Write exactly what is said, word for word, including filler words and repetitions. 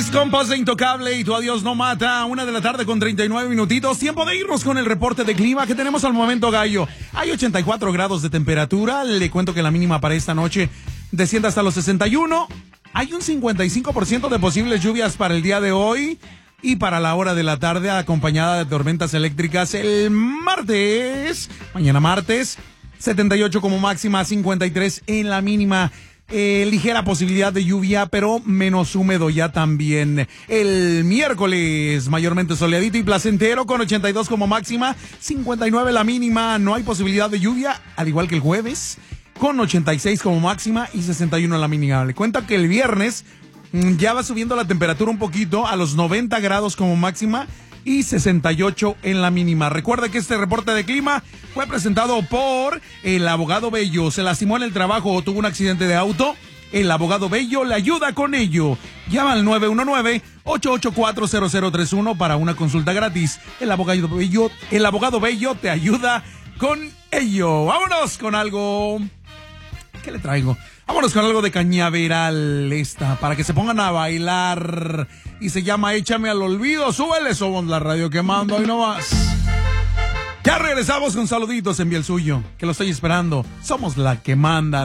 Mis compas de Intocable y Tu Adiós No Mata, una de la tarde con treinta y nueve minutitos. Tiempo de irnos con el reporte de clima que tenemos al momento, Gallo. Hay ochenta y cuatro grados de temperatura. Le cuento que la mínima para esta noche desciende hasta los sesenta y uno. Hay un cincuenta y cinco por ciento de posibles lluvias para el día de hoy y para la hora de la tarde, acompañada de tormentas eléctricas el martes. Mañana martes, setenta y ocho como máxima, cincuenta y tres en la mínima. Eh, ligera posibilidad de lluvia, pero menos húmedo ya también. El miércoles, mayormente soleadito y placentero, con ochenta y dos como máxima, cincuenta y nueve la mínima. No hay posibilidad de lluvia, al igual que el jueves, con ochenta y seis como máxima y sesenta y uno la mínima. Le cuento que el viernes mmm, ya va subiendo la temperatura un poquito a los noventa grados como máxima y sesenta y ocho en la mínima. Recuerda que este reporte de clima fue presentado por el abogado Bello. Se lastimó en el trabajo o tuvo un accidente de auto. El abogado Bello le ayuda con ello. Llama al nueve uno nueve, ocho ocho cuatro, cero cero tres uno para una consulta gratis. El abogado Bello, el abogado Bello te ayuda con ello. Vámonos con algo. ¿Qué le traigo? Vámonos con algo de Cañaveral esta, para que se pongan a bailar. Y se llama Échame al Olvido. Súbele, somos la radio que mando, ahí nomás. Ya regresamos con saluditos, envía el suyo, que lo estoy esperando. Somos la que manda.